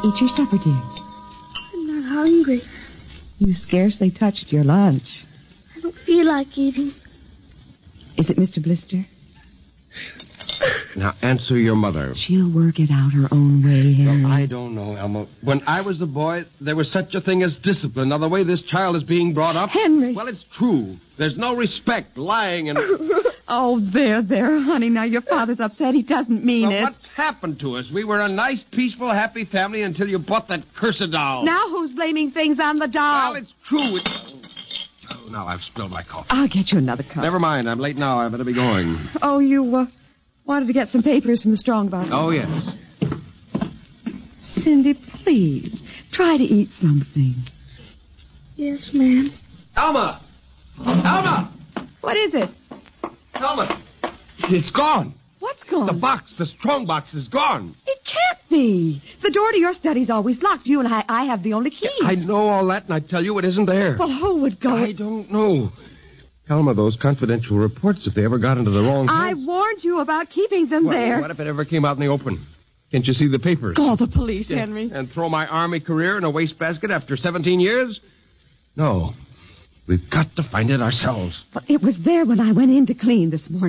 Eat your supper, dear. I'm not hungry. You scarcely touched your lunch. I don't feel like eating. Is it Mr. Blister? Now, answer your mother. She'll work it out her own way, Henry. No, I don't know, Elma. When I was a boy, there was such a thing as discipline. Now, the way this child is being brought up... Henry! Well, it's true. There's no respect, lying, and... Oh, there, honey. Now, your father's upset. He doesn't mean it. What's happened to us? We were a nice, peaceful, happy family until you bought that cursed doll. Now who's blaming things on the doll? Well, it's true. Oh, now I've spilled my coffee. I'll get you another cup. Never mind. I'm late now. I better be going. Oh, you, wanted to get some papers from the strongbox. Oh, yes. Cindy, please, try to eat something. Yes, ma'am. Alma! Alma! What is it? Alma! It's gone. What's gone? The box, the strong box is gone. It can't be. The door to your study's always locked. You and I have the only keys. I know all that, and I tell you it isn't there. Well, who would go? I don't know. Alma, those confidential reports, if they ever got into the wrong hands... I warned you about keeping them there. What if it ever came out in the open? Can't you see the papers? Call the police, Henry. And throw my Army career in a wastebasket after 17 years? No. We've got to find it ourselves. Well, it was there when I went in to clean this morning.